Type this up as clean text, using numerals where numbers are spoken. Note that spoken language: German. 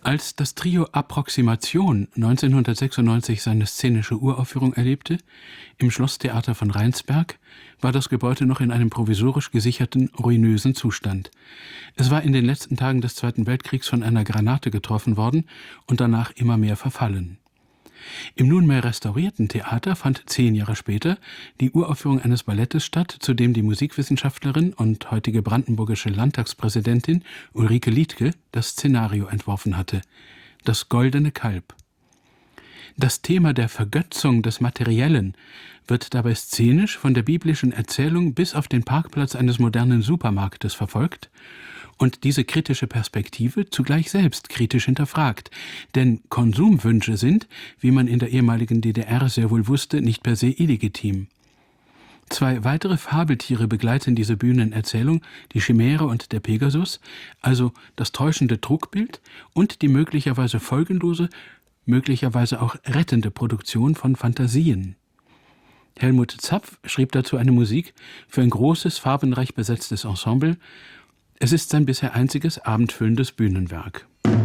Als das Trio Approximation 1996 seine szenische Uraufführung erlebte, im Schlosstheater von Rheinsberg, war das Gebäude noch in einem provisorisch gesicherten, ruinösen Zustand. Es war in den letzten Tagen des Zweiten Weltkriegs von einer Granate getroffen worden und danach immer mehr verfallen. Im nunmehr restaurierten Theater fand 10 Jahre später die Uraufführung eines Ballettes statt, zu dem die Musikwissenschaftlerin und heutige brandenburgische Landtagspräsidentin Ulrike Liedtke das Szenario entworfen hatte: Das Goldene Kalb. Das Thema der Vergötzung des Materiellen wird dabei szenisch von der biblischen Erzählung bis auf den Parkplatz eines modernen Supermarktes verfolgt und diese kritische Perspektive zugleich selbst kritisch hinterfragt. Denn Konsumwünsche sind, wie man in der ehemaligen DDR sehr wohl wusste, nicht per se illegitim. 2 weitere Fabeltiere begleiten diese Bühnenerzählung, die Chimäre und der Pegasus, also das täuschende Trugbild und die möglicherweise folgenlose, möglicherweise auch rettende Produktion von Fantasien. Helmut Zapf schrieb dazu eine Musik für ein großes, farbenreich besetztes Ensemble. Es ist sein bisher einziges abendfüllendes Bühnenwerk.